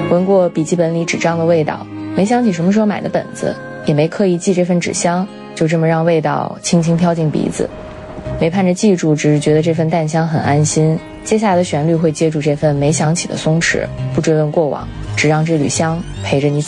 闻过笔记本里纸张的味道，没想起什么时候买的本子，也没刻意记这份纸香，就这么让味道轻轻飘进鼻子。没盼着记住，只是觉得这份淡香很安心。接下来的旋律会接住这份没想起的松弛，不追问过往，只让这缕香陪着你